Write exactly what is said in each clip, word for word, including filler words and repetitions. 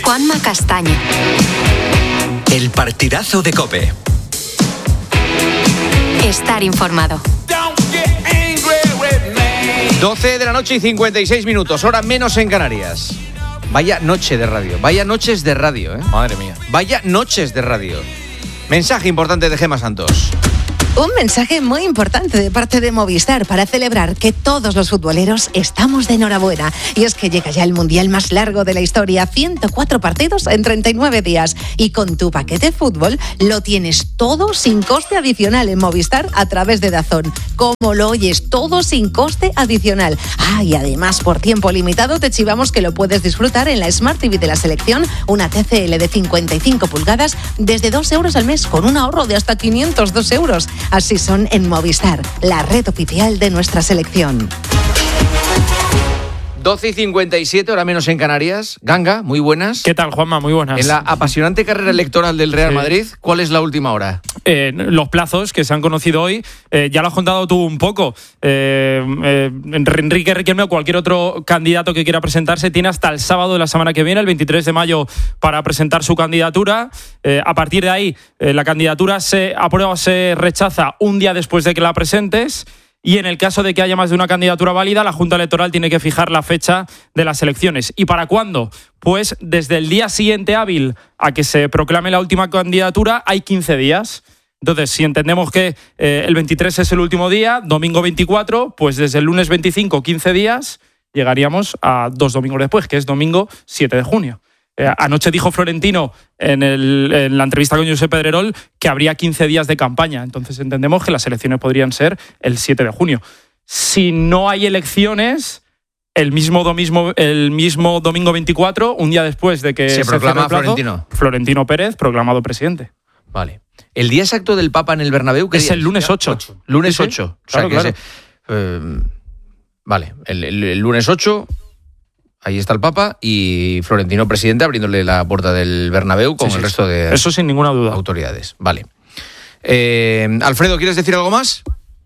Juanma Castaño. El partidazo de COPE. Estar informado. doce de la noche y cincuenta y seis minutos, hora menos en Canarias. Vaya noche de radio, vaya noches de radio, ¿eh? Madre mía. Vaya noches de radio. Mensaje importante de Gemma Santos. Un mensaje muy importante de parte de Movistar para celebrar que todos los futboleros estamos de enhorabuena. Y es que llega ya el mundial más largo de la historia, ciento cuatro partidos en treinta y nueve días. Y con tu paquete fútbol lo tienes todo sin coste adicional en Movistar a través de DAZN. Como lo oyes, todo sin coste adicional. Ah, y además por tiempo limitado te chivamos que lo puedes disfrutar en la Smart T V de la selección, una T C L de cincuenta y cinco pulgadas desde dos euros al mes con un ahorro de hasta quinientos dos euros. Así son en Movistar, la red oficial de nuestra selección. doce y cincuenta y siete, hora menos en Canarias. Ganga, muy buenas. ¿Qué tal, Juanma? Muy buenas. En la apasionante carrera electoral del Real Sí. Madrid, ¿cuál es la última hora? Eh, los plazos que se han conocido hoy, eh, ya lo has contado tú un poco. Eh, eh, Enrique Riquelme o cualquier otro candidato que quiera presentarse tiene hasta el sábado de la semana que viene, el veintitrés de mayo, para presentar su candidatura. Eh, a partir de ahí, eh, la candidatura se aprueba o se rechaza un día después de que la presentes. Y en el caso de que haya más de una candidatura válida, la Junta Electoral tiene que fijar la fecha de las elecciones. ¿Y para cuándo? Pues desde el día siguiente hábil a que se proclame la última candidatura hay quince días. Entonces, si entendemos que eh, el veintitrés es el último día, domingo veinticuatro, pues desde el lunes veinticinco, quince días, llegaríamos a dos domingos después, que es domingo siete de junio. Eh, anoche dijo Florentino en, el, en la entrevista con Josep Pedrerol que habría quince días de campaña. Entonces entendemos que las elecciones podrían ser el siete de junio. Si no hay elecciones, el mismo, domismo, el mismo domingo veinticuatro, un día después de que se, se proclama plazo, Florentino. Florentino Pérez, proclamado presidente. Vale. ¿El día exacto del Papa en el Bernabéu? ¿Qué Es día el lunes ocho. ocho. Lunes Sí, sí. ocho. O sea, Claro, que claro. ese- eh, vale, el, el- el lunes ocho... Ahí está el Papa y Florentino presidente abriéndole la puerta del Bernabéu con Sí, sí, el resto de Eso sin ninguna duda. autoridades. Vale. Eh, Alfredo, ¿quieres decir algo más?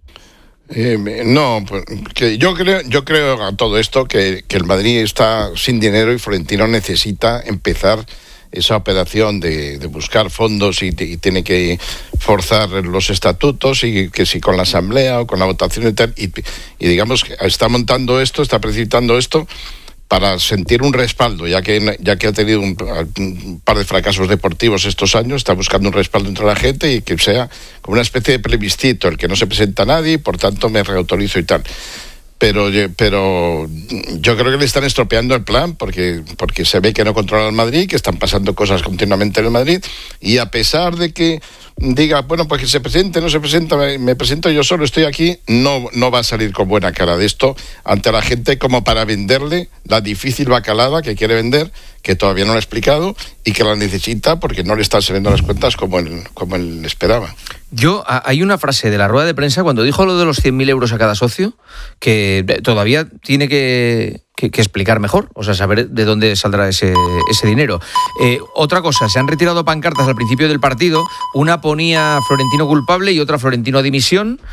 Eh, no, pues, que yo creo, yo creo a todo esto que, que el Madrid está sin dinero y Florentino necesita empezar esa operación de, de buscar fondos y, y tiene que forzar los estatutos y que si con la asamblea o con la votación y tal, y, y digamos que está montando esto, está precipitando esto para sentir un respaldo, ya que, ya que ha tenido un, un par de fracasos deportivos estos años, está buscando un respaldo entre la gente y que sea como una especie de plebiscito, el que no se presenta a nadie y por tanto me reautorizo y tal. Pero, pero yo creo que le están estropeando el plan porque, porque se ve que no controla el Madrid, que están pasando cosas continuamente en el Madrid y a pesar de que diga, bueno, pues que se presente, no se presenta, me, me presento yo solo, estoy aquí, no, no va a salir con buena cara de esto ante la gente como para venderle la difícil bacalada que quiere vender, que todavía no lo ha explicado y que la necesita porque no le están saliendo las cuentas como él, como él esperaba. Yo, a- hay una frase de la rueda de prensa cuando dijo lo de los cien mil euros a cada socio que todavía tiene que, que, que explicar mejor, o sea, saber de dónde saldrá ese, ese dinero. Eh, otra cosa, se han retirado pancartas al principio del partido, una ponía Florentino culpable y otra Florentino dimisión.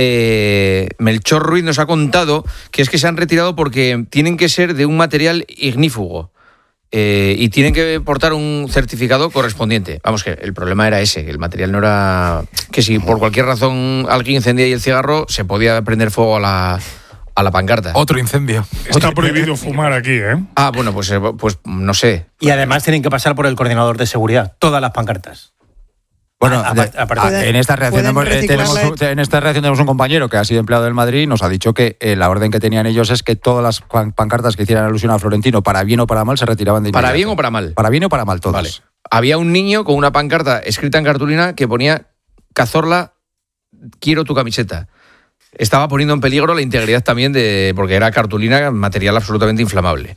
Eh, Melchor Ruiz nos ha contado que es que se han retirado porque tienen que ser de un material ignífugo. Eh, y tienen que portar un certificado correspondiente. Vamos, que el problema era ese, que el material no era... Que si por cualquier razón alguien encendía ahí el cigarro, se podía prender fuego a la, a la pancarta. Otro incendio. Está prohibido fumar aquí, ¿eh? Ah, bueno, pues, eh, pues no sé. Y además tienen que pasar por el coordinador de seguridad, todas las pancartas. Bueno, A- a- de- a partir a- de- en esta reacción pueden hemos- eh, tenemos, reciclarla. un- en esta reacción tenemos un compañero que ha sido empleado del Madrid y nos ha dicho que eh, la orden que tenían ellos es que todas las pan- pancartas que hicieran alusión a Florentino, para bien o para mal, se retiraban de inmediato. ¿Para bien o para mal? Para bien o para mal, todas. Vale. Había un niño con una pancarta escrita en cartulina que ponía Cazorla, quiero tu camiseta. Estaba poniendo en peligro la integridad también de... porque era cartulina, material absolutamente inflamable.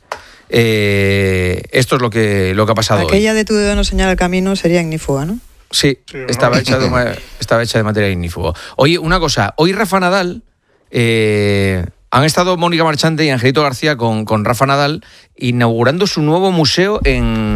Eh, esto es lo que, lo que ha pasado hoy. Aquella de tu dedo no señala el camino sería ignífuga, ¿no? Sí, Sí, ¿no? estaba, hecha de, ma- estaba hecha de materia ignífugo. Oye, una cosa, hoy Rafa Nadal, eh, han estado Mónica Marchante y Angelito García con, con Rafa Nadal inaugurando su nuevo museo en,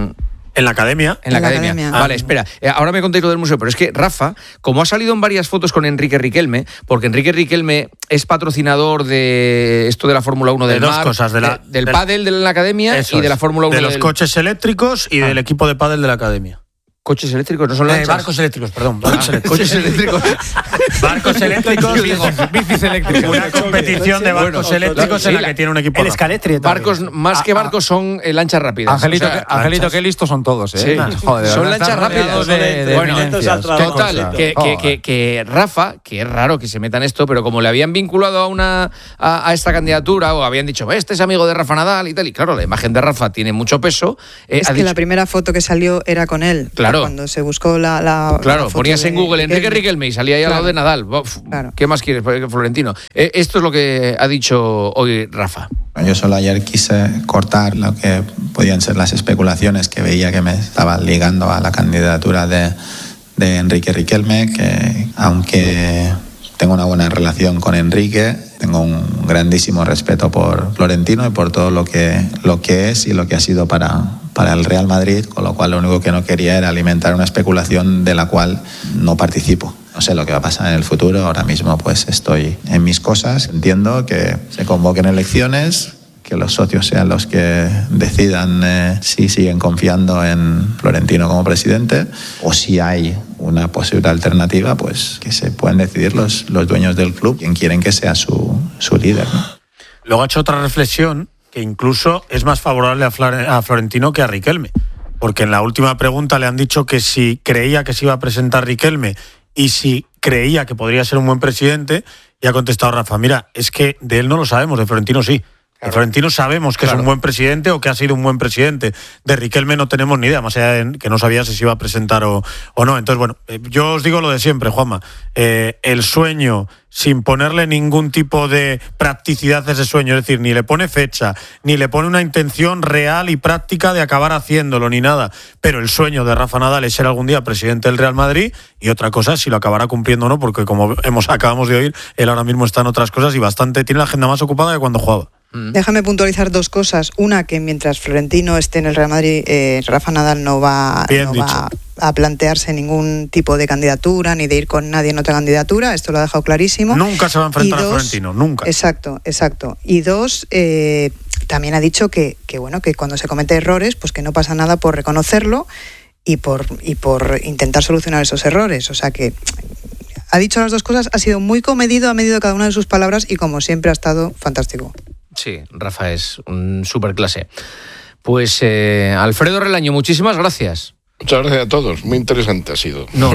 En la academia. En la, En la academia. academia. Vale, espera. Eh, Ahora me contéis lo del museo, pero es que Rafa, como ha salido en varias fotos con Enrique Riquelme, porque Enrique Riquelme es patrocinador de esto de la Fórmula uno De del dos mar, cosas, de la- de- del del- pádel de la academia Eso y de es. la Fórmula uno De los del... coches eléctricos y del equipo de pádel de la academia. Coches eléctricos, no son Eh, lanchas. barcos eléctricos, perdón. Barcos Ah, eléctricos. coches eléctricos. Barcos eléctricos. Yo digo, bicis eléctricas. Una competición de barcos Bueno, eléctricos sí, en la la- que tiene un equipo. El Rafa. escaletri. Barcos, más que barcos, son eh, lanchas rápidas. Angelito, O sea, que- Angelito, qué listos son todos, ¿eh? Sí. Joder, Son están lanchas rodeados rápidas. De, de Bueno, eminencias. Qué Total, cosa. que, que, Joder. que, que Rafa, que es raro que se meta en esto, pero como le habían vinculado a una a, a esta candidatura o habían dicho, este es amigo de Rafa Nadal y tal, y claro, la imagen de Rafa tiene mucho peso. eh, Es ha que dicho- la primera foto que salió era con él. Claro. Cuando se buscó la. la Claro, la foto ponías de en Google Enrique Riquelme. Riquelme y salía ahí al lado Claro. de Nadal. Uf, Claro. ¿Qué más quieres, Florentino? Eh, esto es lo que ha dicho hoy Rafa. Yo solo ayer quise cortar lo que podían ser las especulaciones que veía que me estaban ligando a la candidatura de, de Enrique Riquelme, que aunque tengo una buena relación con Enrique, tengo un grandísimo respeto por Florentino y por todo lo que, lo que es y lo que ha sido para, para el Real Madrid, con lo cual lo único que no quería era alimentar una especulación de la cual no participo. No sé lo que va a pasar en el futuro, ahora mismo pues estoy en mis cosas, entiendo que se convoquen elecciones, que los socios sean los que decidan eh, si siguen confiando en Florentino como presidente o si hay una posible alternativa, pues que se puedan decidir los, los dueños del club, quien quieren que sea su, su líder, ¿no? Luego ha hecho otra reflexión que incluso es más favorable a, Flore- a Florentino que a Riquelme. Porque en la última pregunta le han dicho que si creía que se iba a presentar Riquelme y si creía que podría ser un buen presidente, y ha contestado Rafa, mira, es que de él no lo sabemos, de Florentino sí. De Florentino sabemos que Claro. es un buen presidente o que ha sido un buen presidente. De Riquelme no tenemos ni idea, más allá de que no sabía si se iba a presentar o, o no. Entonces, bueno, eh, yo os digo lo de siempre, Juanma. Eh, el sueño, sin ponerle ningún tipo de practicidad a ese sueño, es decir, ni le pone fecha, ni le pone una intención real y práctica de acabar haciéndolo, ni nada. Pero el sueño de Rafa Nadal es ser algún día presidente del Real Madrid, y otra cosa es si lo acabará cumpliendo o no, porque como hemos acabamos de oír, él ahora mismo está en otras cosas y bastante tiene la agenda más ocupada que cuando jugaba. Déjame puntualizar dos cosas. Una, que mientras Florentino esté en el Real Madrid, eh, Rafa Nadal no va, Bien no dicho. va a plantearse ningún tipo de candidatura, ni de ir con nadie en otra candidatura. Esto lo ha dejado clarísimo. Nunca se va a enfrentar Y a dos, Florentino, nunca. Exacto, exacto. Y dos, eh, también ha dicho que, que bueno, que cuando se comete errores, pues que no pasa nada por reconocerlo y por, y por intentar solucionar esos errores. O sea que ha dicho las dos cosas, ha sido muy comedido, ha medido cada una de sus palabras y como siempre ha estado fantástico. Sí, Rafa es un superclase. Pues eh, Alfredo Relaño, muchísimas gracias. Muchas gracias a todos, muy interesante ha sido. No, no.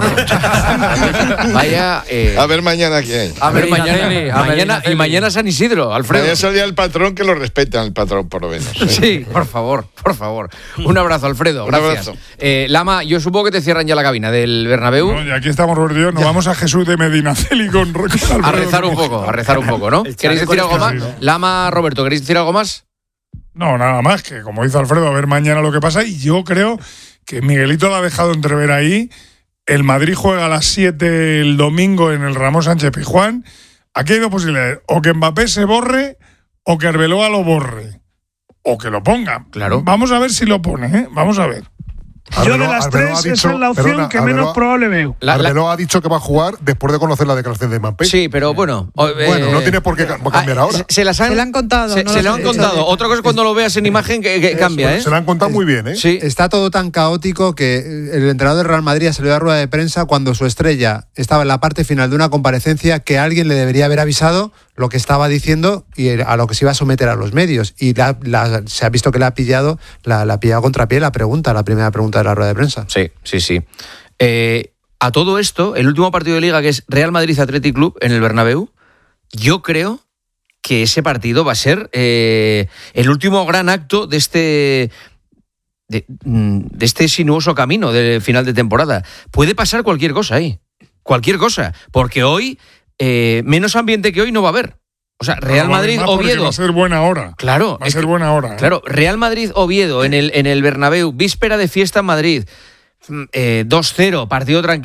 Vaya. Eh, A ver mañana qué hay. a ver, Medina mañana, Celi, a mañana Medina y Celi. mañana San Isidro, Alfredo. Mañana salía el patrón, que lo respeten al patrón por lo menos. ¿eh? Sí, por favor, por favor. Un abrazo, Alfredo. Un Gracias. abrazo. Eh, Lama, yo supongo que te cierran ya la cabina del Bernabéu. No, y aquí estamos, Roberto y yo, nos vamos a Jesús de Medinaceli con, con Alfredo. A rezar un poco, a rezar un poco, ¿no? El ¿Queréis chaleco decir algo más? escondido. Lama, Roberto, ¿queréis decir algo más? No, nada más, que como dice Alfredo, a ver mañana lo que pasa. Y yo creo que Miguelito lo ha dejado entrever ahí. El Madrid juega a las siete el domingo en el Ramón Sánchez Pizjuán. Aquí hay dos posibilidades. O que Mbappé se borre o que Arbeloa lo borre. O que lo ponga. Claro. Vamos a ver si lo pone, ¿eh? Vamos a ver. Yo de las tres, esa es la opción que menos probable veo. La- la- Arbeloa ha dicho que va a jugar después de conocer la declaración de Mbappé. Sí, pero bueno. Bueno, eh, no tiene por qué ca- cambiar ah, ahora. Se, se las han, Se le han contado. se, no se lo lo sé. han contado. Otra cosa es cuando lo veas en imagen que, que cambia, ¿eh? Se la han contado muy bien, ¿eh? Sí. Está todo tan caótico que el entrenador del Real Madrid salió a la rueda de prensa cuando su estrella estaba en la parte final de una comparecencia que alguien le debería haber avisado lo que estaba diciendo y a lo que se iba a someter a los medios. Y la- la- se ha visto que le ha pillado, la, la ha pillado contrapié la pregunta, la primera pregunta de la rueda de prensa. Sí, sí, sí. Eh, a todo esto, el último partido de Liga, que es Real Madrid Athletic Club en el Bernabéu, yo creo que ese partido va a ser eh, el último gran acto de este de, de este sinuoso camino de final de temporada. Puede pasar cualquier cosa ahí, cualquier cosa, porque hoy eh, menos ambiente que hoy no va a haber. O sea, Real No va a haber Madrid más porque Oviedo. Va a ser buena hora. Claro, Va a es ser que- buena hora. ¿eh? Claro, Real Madrid Oviedo en el en el Bernabéu, víspera de fiesta en Madrid. Eh, dos cero, partido tranquilo.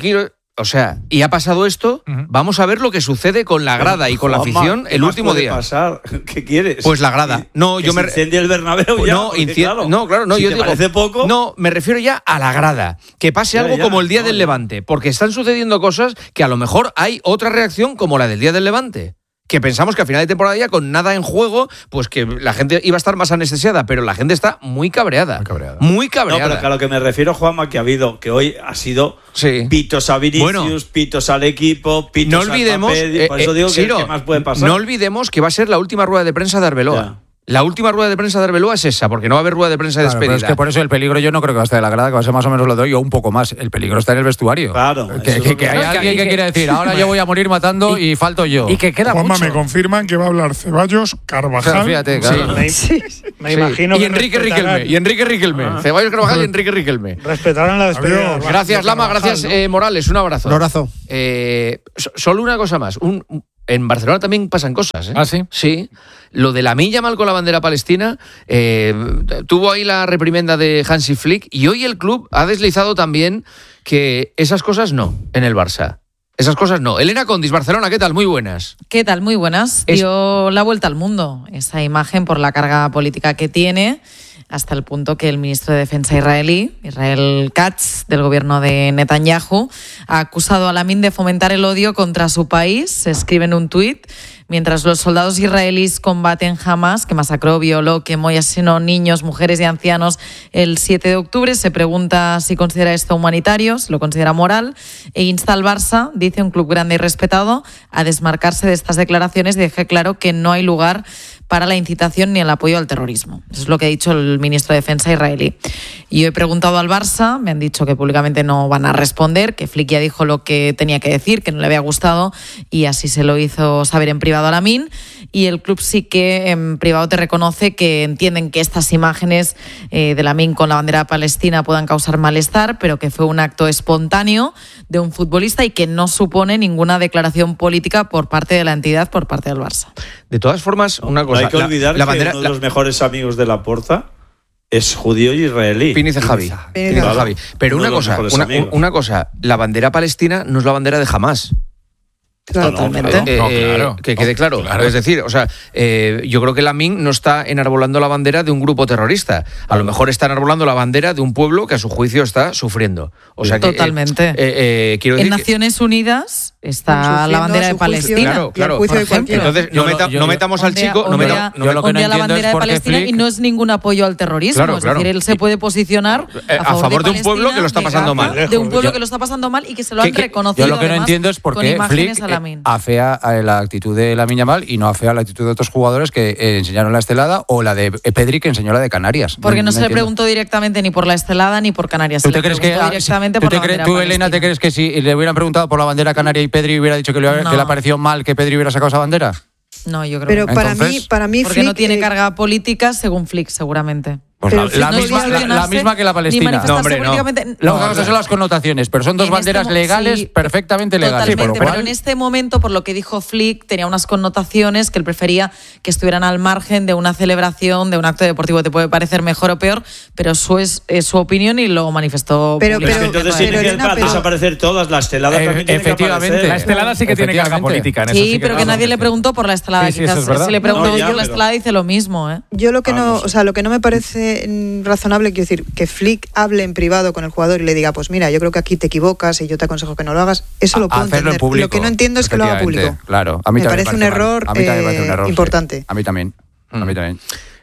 O sea, y ha pasado esto, uh-huh. vamos a ver lo que sucede con la grada y con la afición el último día. Pasar? ¿Qué quieres? Pues la grada. No, que yo se me incendia el Bernabéu ya, no, porque, incien... claro, no, claro, no, si yo te digo, parece poco. No, me refiero ya a la grada, que pase ya, algo ya, como el día no, del ya. Levante, porque están sucediendo cosas que a lo mejor hay otra reacción como la del día del Levante. Que pensamos que a final de temporada ya con nada en juego, pues que la gente iba a estar más anestesiada, pero la gente está muy cabreada. Muy cabreada. Muy cabreada. No, pero a lo que me refiero, Juanma, que ha habido, que hoy ha sido sí. pitos a Vinicius, bueno, pitos al equipo, pitos no olvidemos, al papel, por eso digo eh, que, Ciro, ¿qué más puede pasar? No olvidemos que va a ser la última rueda de prensa de Arbeloa. Ya. La última rueda de prensa de Arbeloa es esa, porque no va a haber rueda de prensa de claro, despedida. Pero es que por eso el peligro yo no creo que va a estar de la grada, que va a ser más o menos lo de hoy o un poco más. El peligro está en el vestuario. Claro. Que, que, que hay alguien que, que quiere decir, ahora yo voy a morir matando y, y falto yo. Y que queda Juanma, mucho. Me confirman que va a hablar Ceballos, Carvajal. O sea, fíjate, claro. Sí. Me, me imagino sí. que Y Enrique Riquelme. Y Enrique Riquelme. Ah. Ceballos, Carvajal y Enrique Riquelme. Respetarán la despedida. Adiós. Gracias, Lama. Gracias, ¿no? eh, Morales. Un abrazo. Un abrazo. Eh, solo una cosa más. Un, en Barcelona también pasan cosas, ¿eh? ¿Ah, sí? Sí. Lo de Lamine Yamal con la bandera palestina, eh, tuvo ahí la reprimenda de Hansi Flick y hoy el club ha deslizado también que esas cosas no, en el Barça. Esas cosas no. Elena Condis, Barcelona, ¿qué tal? Muy buenas. ¿Qué tal? Muy buenas. Es... Dio la vuelta al mundo esa imagen por la carga política que tiene, hasta el punto que el ministro de Defensa israelí, Israel Katz, del gobierno de Netanyahu, ha acusado a Lamine de fomentar el odio contra su país. Se escribe en un tuit: mientras los soldados israelíes combaten Hamas, que masacró, violó, quemó y asesinó niños, mujeres y ancianos el siete de octubre, se pregunta si considera esto humanitario, si lo considera moral, e insta al Barça, dice un club grande y respetado, a desmarcarse de estas declaraciones y deje claro que no hay lugar para la incitación ni el apoyo al terrorismo. Eso es lo que ha dicho el ministro de Defensa israelí. Y yo he preguntado al Barça, me han dicho que públicamente no van a responder, que Flick ya dijo lo que tenía que decir, que no le había gustado, y así se lo hizo saber en privado a Lamine. Y el club sí que en privado te reconoce que entienden que estas imágenes eh, de Lamine con la bandera palestina puedan causar malestar, pero que fue un acto espontáneo de un futbolista y que no supone ninguna declaración política por parte de la entidad, por parte del Barça. De todas formas, una cosa... No hay que olvidar la, la bandera, que uno de los la... mejores amigos de Laporta es judío y israelí. Pinice Javi. Pinice claro. Javi. Pero una cosa, una, una cosa, la bandera palestina no es la bandera de Hamás. Totalmente. No, no, eh, claro. Que quede claro. No, claro. Es decir, o sea, eh, yo creo que Lamine no está enarbolando la bandera de un grupo terrorista. A lo mejor está enarbolando la bandera de un pueblo que a su juicio está sufriendo. O sea, totalmente. Que, eh, eh, quiero decir en Naciones que... Unidas está la bandera de Palestina. Claro, claro. Por ejemplo. Entonces, no, meta, yo, no metamos yo, al chico. No meta, no, lo que no la bandera de Palestina Flick... y no es ningún apoyo al terrorismo. Claro, es claro. decir, él se puede posicionar a favor, a favor de, de un pueblo que lo está pasando mal. De un pueblo que lo está pasando mal y que se lo han reconocido. Yo lo que no entiendo es por qué Flick afea la actitud de Lamine Yamal y no afea la actitud de otros jugadores que eh, enseñaron la estelada, o la de Pedri, que enseñó la de Canarias. Porque no, no se entiendo. le preguntó directamente ni por la estelada ni por Canarias. ¿Tú te crees que directamente ¿tú, por te la crees, tú Elena, te crees que si le hubieran preguntado por la bandera canaria y Pedri hubiera dicho que le, no. que le ha parecido mal que Pedri hubiera sacado esa bandera? No, yo creo Pero que para Entonces, mí, para mí porque Flick, no tiene eh, carga política, según Flick, seguramente. Pues la, la, misma, la, la misma que la palestina. No, hombre, no. Lo que no, son las connotaciones, pero son dos en banderas este, legales, sí, perfectamente legales. Totalmente, por pero cual... en este momento, por lo que dijo Flick, tenía unas connotaciones que él prefería que estuvieran al margen de una celebración, de un acto deportivo. Te puede parecer mejor o peor, pero su es, es su opinión y lo manifestó. Pero, pero, pero entonces tiene que Elena, pero... desaparecer todas. La estelada eh, también tiene efectivamente. que aparecer. La estelada sí que tiene carga política. En sí, eso sí que pero que nadie le preguntó por la estelada. Sí, sí, quizás es si le preguntó no, ya, por la pero... estelada dice lo mismo. ¿eh? Yo lo que ah, no, no sé. o sea, lo que no me parece razonable, quiero decir, que Flick hable en privado con el jugador y le diga, pues mira, yo creo que aquí te equivocas y yo te aconsejo que no lo hagas, eso lo puedo entender. Lo que no entiendo es que lo haga público. Claro, a mí me, parece me parece un error, a mí también me parece un error importante. Sí. A mí también. A mí también.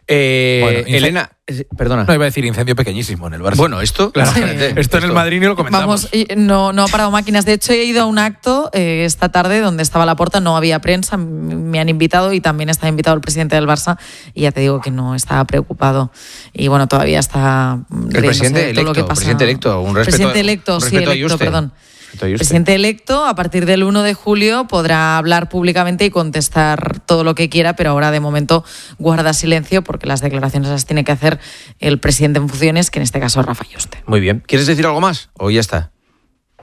Eh, bueno, Elena, perdona. No, iba a decir incendio pequeñísimo en el Barça. Bueno, esto, claro, sí. esto, esto en el Madrid ni lo comentamos. Vamos, no, no ha parado máquinas. De hecho, he ido a un acto eh, esta tarde donde estaba Laporta, no había prensa, me han invitado y también está invitado el presidente del Barça y ya te digo que no estaba preocupado. Y bueno, todavía está el presidente de todo electo, lo que pasa. Presidente electo, un respeto. Presidente electo, un sí, respeto electo, perdón. El presidente electo, a partir del uno de julio, podrá hablar públicamente y contestar todo lo que quiera, pero ahora de momento guarda silencio porque las declaraciones las tiene que hacer el presidente en funciones, que en este caso es Rafa Yuste. Muy bien. ¿Quieres decir algo más o ya está?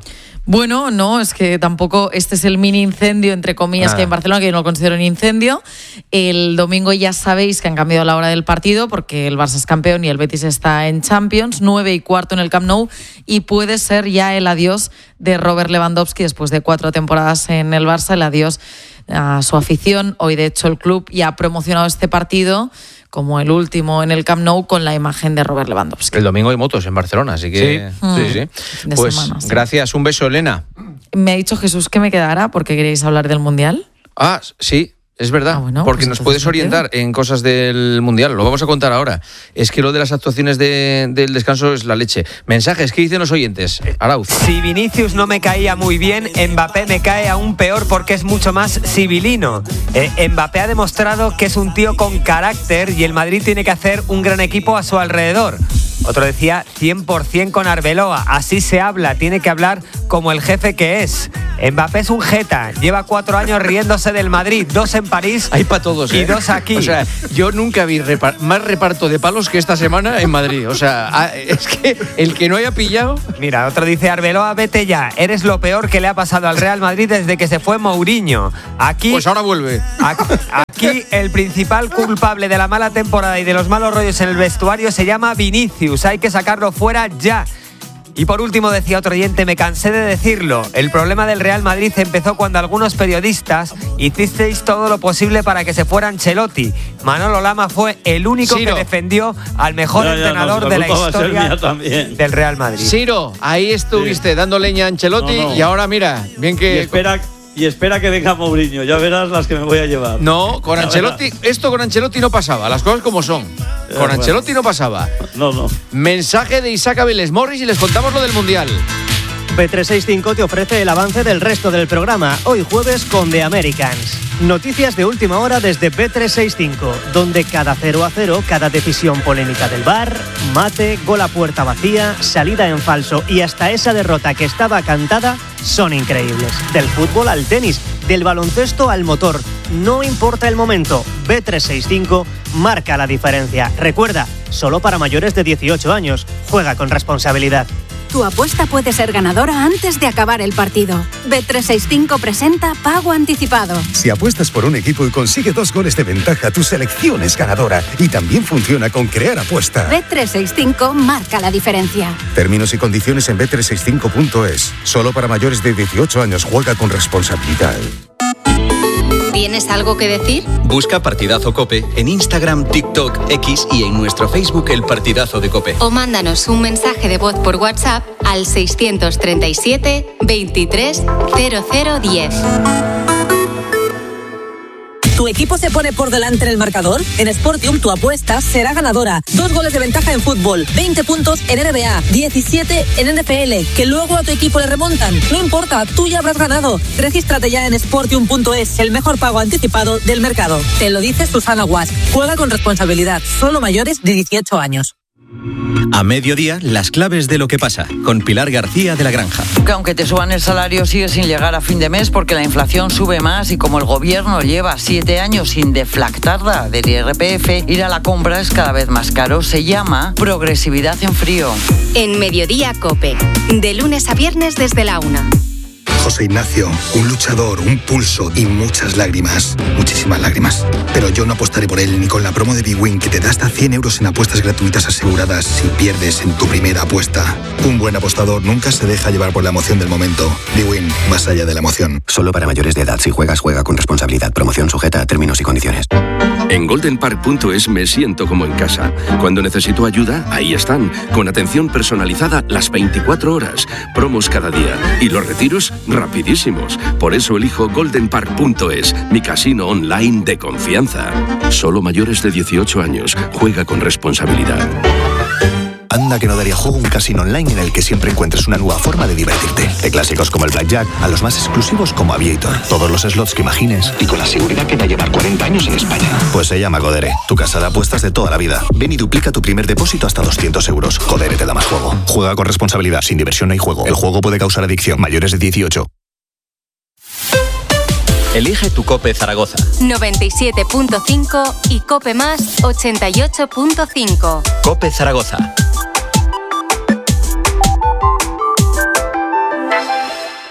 Bueno, no, es que tampoco este es el mini incendio, entre comillas, Nada. que hay en Barcelona, que yo no lo considero un incendio. El domingo ya sabéis que han cambiado la hora del partido porque el Barça es campeón y el Betis está en Champions, nueve y cuarto en el Camp Nou, y puede ser ya el adiós de Robert Lewandowski después de cuatro temporadas en el Barça, el adiós a su afición. Hoy, de hecho, el club ya ha promocionado este partido como el último en el Camp Nou con la imagen de Robert Lewandowski. El domingo hay motos en Barcelona, así que sí, sí, sí. Pues semana, sí. Gracias, un beso, Elena. Me ha dicho Jesús que me quedara porque queréis hablar del Mundial. Ah, sí. Es verdad, ah, bueno, porque pues nos puedes orientar en cosas del Mundial. Lo vamos a contar ahora. Es que lo de las actuaciones de, del descanso es la leche. Mensajes, ¿qué dicen los oyentes? Arauz. Si Vinicius no me caía muy bien, Mbappé me cae aún peor porque es mucho más civilino. Eh, Mbappé ha demostrado que es un tío con carácter y el Madrid tiene que hacer un gran equipo a su alrededor. Otro decía cien por ciento con Arbeloa. Así se habla, tiene que hablar como el jefe que es. Mbappé es un jeta, lleva cuatro años riéndose del Madrid, dos en París. Hay para todos, y ¿eh? dos aquí. O sea, yo nunca vi repar- más reparto de palos que esta semana en Madrid. O sea, es que el que no haya pillado... Mira, otro dice, Arbeloa, vete ya. Eres lo peor que le ha pasado al Real Madrid desde que se fue Mourinho. Aquí... Pues ahora vuelve. Aquí, aquí el principal culpable de la mala temporada y de los malos rollos en el vestuario se llama Vinicius. Hay que sacarlo fuera ya. Y por último decía otro oyente, me cansé de decirlo, el problema del Real Madrid empezó cuando algunos periodistas hicisteis todo lo posible para que se fuera Ancelotti. Manolo Lama fue el único Ciro. que defendió al mejor ya, ya, entrenador no, de la historia del Real Madrid. Ciro, ahí estuviste sí. dando leña a Ancelotti no, no. y ahora mira, bien que... Y espera... Y espera que venga Mourinho, ya verás las que me voy a llevar. No, con Ancelotti, esto con Ancelotti no pasaba, las cosas como son. Con bueno. Ancelotti no pasaba. No, no. Mensaje de Isaac Abeles Morris y les contamos lo del Mundial. B trescientos sesenta y cinco te ofrece el avance del resto del programa, hoy jueves con The Americans. Noticias de última hora desde B trescientos sesenta y cinco, donde cada cero a cero, cada decisión polémica del V A R, mate, gol a puerta vacía, salida en falso y hasta esa derrota que estaba cantada son increíbles. Del fútbol al tenis, del baloncesto al motor, no importa el momento, B trescientos sesenta y cinco marca la diferencia. Recuerda, solo para mayores de dieciocho años, juega con responsabilidad. Tu apuesta puede ser ganadora antes de acabar el partido. B trescientos sesenta y cinco presenta Pago Anticipado. Si apuestas por un equipo y consigue dos goles de ventaja, tu selección es ganadora. Y también funciona con Crear Apuesta. B trescientos sesenta y cinco marca la diferencia. Términos y condiciones en B trescientos sesenta y cinco punto es. Solo para mayores de dieciocho años, juega con responsabilidad. ¿Tienes algo que decir? Busca Partidazo COPE en Instagram, TikTok, X y en nuestro Facebook El Partidazo de COPE. O mándanos un mensaje de voz por WhatsApp al seiscientos treinta y siete, veintitrés, cero cero diez. ¿Tu equipo se pone por delante en el marcador? En Sportium tu apuesta será ganadora. Dos goles de ventaja en fútbol, veinte puntos en N B A, diecisiete en N F L, que luego a tu equipo le remontan. No importa, tú ya habrás ganado. Regístrate ya en sportium punto es, el mejor pago anticipado del mercado. Te lo dice Susana Guas. Juega con responsabilidad, solo mayores de dieciocho años. A mediodía, las claves de lo que pasa, con Pilar García de la Granja. Que aunque te suban el salario, sigue sin llegar a fin de mes porque la inflación sube más y como el gobierno lleva siete años sin deflactarla del I R P F, ir a la compra es cada vez más caro. Se llama progresividad en frío. En Mediodía COPE, de lunes a viernes desde la una. José Ignacio, un luchador, un pulso y muchas lágrimas, muchísimas lágrimas. Pero yo no apostaré por él ni con la promo de BWIN que te da hasta cien euros en apuestas gratuitas aseguradas si pierdes en tu primera apuesta. Un buen apostador nunca se deja llevar por la emoción del momento. BWIN, más allá de la emoción. Solo para mayores de edad. Si juegas, juega con responsabilidad. Promoción sujeta a términos y condiciones. En golden park punto es me siento como en casa. Cuando necesito ayuda, ahí están, con atención personalizada las veinticuatro horas, promos cada día y los retiros rapidísimos. Por eso elijo golden park punto es, mi casino online de confianza. Solo mayores de dieciocho años. Juega con responsabilidad. Anda que no daría juego un casino online en el que siempre encuentres una nueva forma de divertirte. De clásicos como el Blackjack a los más exclusivos como Aviator. Todos los slots que imagines y con la seguridad que da llevar cuarenta años en España. Pues se llama Codere, tu casa de apuestas de toda la vida. Ven y duplica tu primer depósito hasta doscientos euros. Codere te da más juego. Juega con responsabilidad, sin diversión no hay juego. El juego puede causar adicción. Mayores de dieciocho. Elige tu COPE Zaragoza. noventa y siete punto cinco y COPE Más ochenta y ocho punto cinco. COPE Zaragoza.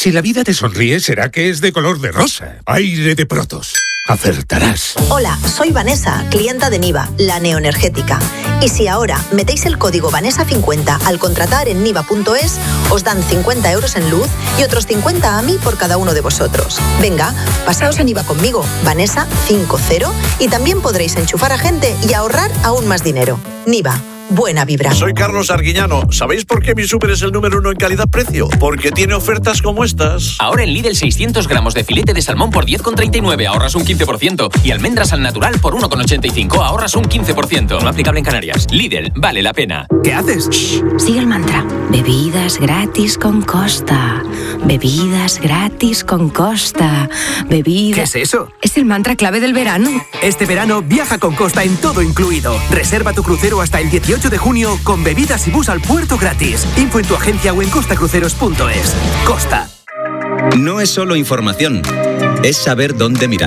Si la vida te sonríe, será que es de color de rosa. Aire de Protos. Acertarás. Hola, soy Vanessa, clienta de Niva, la neoenergética. Y si ahora metéis el código Vanessa cincuenta al contratar en niva punto es, os dan cincuenta euros en luz y otros cincuenta a mí por cada uno de vosotros. Venga, pasaos a Niva conmigo, Vanessa cincuenta, y también podréis enchufar a gente y ahorrar aún más dinero. Niva. Buena vibra. Soy Carlos Arguiñano. ¿Sabéis por qué mi súper es el número uno en calidad-precio? Porque tiene ofertas como estas. Ahora en Lidl seiscientos gramos de filete de salmón por diez con treinta y nueve, ahorras un quince por ciento. Y almendras al natural por uno con ochenta y cinco, ahorras un quince por ciento. No aplicable en Canarias. Lidl, vale la pena. ¿Qué haces? Shh, sigue el mantra. Bebidas gratis con Costa. Bebidas gratis con Costa. Bebidas... ¿Qué es eso? Es el mantra clave del verano. Este verano viaja con Costa en todo incluido. Reserva tu crucero hasta el dieciocho de junio con bebidas y bus al puerto gratis. Info en tu agencia o en costacruceros punto es. Costa. No es solo información, es saber dónde mirar.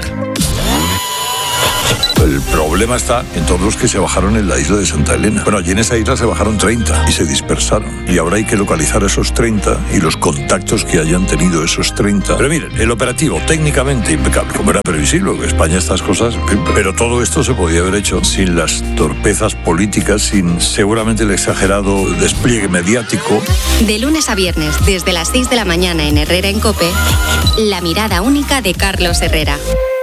El problema está en todos los que se bajaron en la isla de Santa Elena. Bueno, allí en esa isla se bajaron treinta y se dispersaron. Y ahora hay que localizar a esos treinta y los contactos que hayan tenido esos treinta. Pero miren, el operativo técnicamente impecable, como era previsible, porque España estas cosas... Pero todo esto se podía haber hecho sin las torpezas políticas, sin seguramente el exagerado despliegue mediático. De lunes a viernes, desde las seis de la mañana en Herrera en COPE, la mirada única de Carlos Herrera.